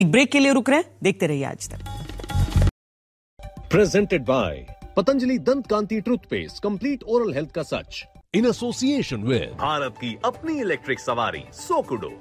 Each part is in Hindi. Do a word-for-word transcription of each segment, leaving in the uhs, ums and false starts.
एक ब्रेक के लिए रुक रहे हैं, देखते रहिए आज तक। प्रेजेंटेड बाय पतंजलि दंत कांति टूथपेस्ट, कंप्लीट ओरल हेल्थ का सच, इन एसोसिएशन विद भारत की अपनी इलेक्ट्रिक सवारी सोकुडो।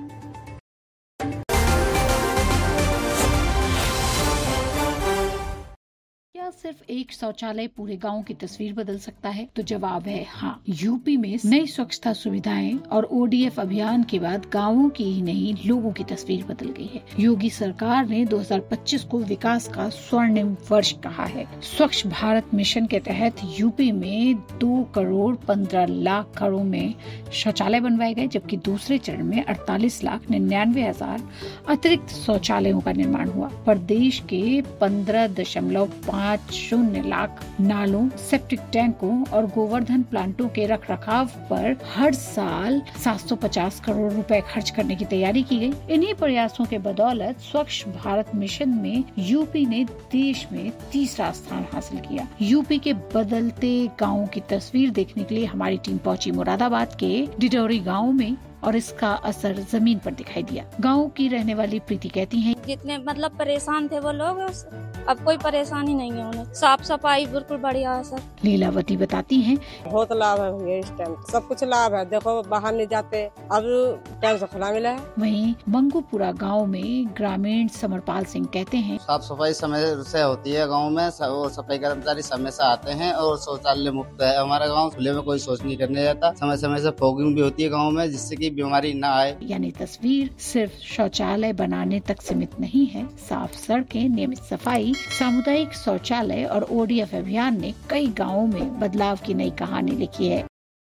क्या सिर्फ एक शौचालय पूरे गांव की तस्वीर बदल सकता है? तो जवाब है हाँ। यूपी में नई स्वच्छता सुविधाएं और ओडीएफ अभियान के बाद गांवों की ही नहीं, लोगों की तस्वीर बदल गई है। योगी सरकार ने दो हज़ार पच्चीस को विकास का स्वर्णिम वर्ष कहा है। स्वच्छ भारत मिशन के तहत यूपी में दो करोड़ पंद्रह लाख घरों में शौचालय बनवाए गए, जबकि दूसरे चरण में अड़तालीस लाख निन्यानवे हजार अतिरिक्त शौचालयों का निर्माण हुआ। प्रदेश के पंद्रह दशमलव पाँच शून्य लाख नालों, सेप्टिक टैंकों और गोवर्धन प्लांटों के रख रखाव पर हर साल सात सौ पचास करोड़ रुपए खर्च करने की तैयारी की गई। इन्हीं प्रयासों के बदौलत स्वच्छ भारत मिशन में यूपी ने देश में तीसरा स्थान हासिल किया। यूपी के बदलते गाँवों की तस्वीर देखने के लिए हमारी टीम पहुंची मुरादाबाद के डिडौरी गाँव में और इसका असर जमीन पर दिखाई दिया। गांव की रहने वाली प्रीति कहती हैं, जितने मतलब परेशान थे वो लोग, अब कोई परेशानी नहीं है उन्हें। साफ सफाई बिल्कुल बढ़िया है सर। लीलावती बताती हैं, बहुत लाभ है भैया, इस टाइम सब कुछ लाभ है। देखो बाहर नहीं जाते, अब टाइम से खुला मिला है। वहीं मंगूपुरा गांव में ग्रामीण समरपाल सिंह कहते हैं, साफ सफाई समय से होती है गांव में, और सफाई कर्मचारी समय से आते हैं और शौचालय मुक्त है हमारा गांव। खुले में कोई शौच नहीं करने जाता। समय समय से फॉगिंग भी होती है गाँव में, जिससे की बीमारी न आए। यानी तस्वीर सिर्फ शौचालय बनाने तक सीमित नहीं है। साफ सड़कें, नियमित सफाई, सामुदायिक शौचालय और ओडीएफ अभियान ने कई गाँवों में बदलाव की नई कहानी लिखी है।